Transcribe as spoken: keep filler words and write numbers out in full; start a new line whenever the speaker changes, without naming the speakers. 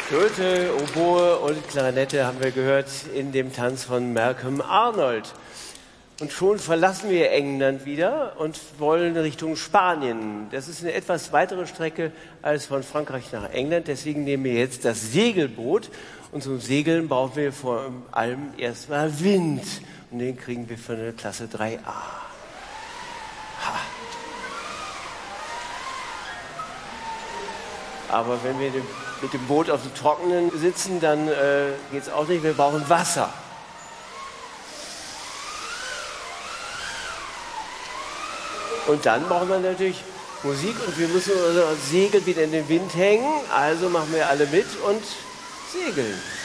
Flöte, Oboe und Klarinette haben wir gehört in dem Tanz von Malcolm Arnold. Und schon verlassen wir England wieder und wollen Richtung Spanien. Das ist eine etwas weitere Strecke als von Frankreich nach England. Deswegen nehmen wir jetzt das Segelboot. Und zum Segeln brauchen wir vor allem erstmal Wind. Und den kriegen wir für eine Klasse drei a. Ha. Aber wenn wir mit dem Boot auf dem Trockenen sitzen, dann äh, geht es auch nicht. Wir brauchen Wasser. Und dann brauchen wir natürlich Musik und wir müssen unser Segel wieder in den Wind hängen. Also machen wir alle mit und segeln.